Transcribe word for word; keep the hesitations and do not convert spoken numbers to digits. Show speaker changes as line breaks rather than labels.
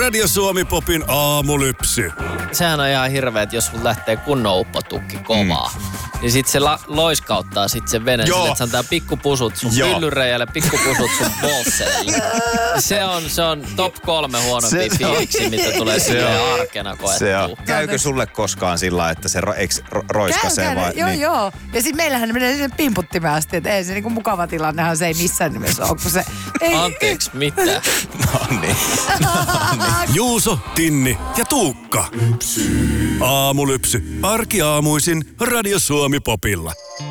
Radio Suomi Popin aamulypsy.
Sehän on ihan hirveä, että jos sun lähtee kunnon uppotukki kovaa, mm. niin sit se la- loiskauttaa sit sen veneen sille, että se antaa pikkupusut sun pyllyreijälle, pikkupusut sun bolseille. Se on, se on top kolme huonompia fiiliksi, mitä tulee silleen arkena koettua.
Käykö sulle koskaan sillä, että se ro, eks, ro, roiskasee
käy,
vai?
Joo,
niin.
joo. Ja sit meillähän menee sinne pimputtimeen asti, että ei se niinku mukava tilannehan se ei missään nimessä ole, kun se... Ei,
Anteeksi, mitä?
No niin.
Juuso, Tinni ja Tuukka. Aamulypsy. Arkiaamuisin Radio Suomi Popilla.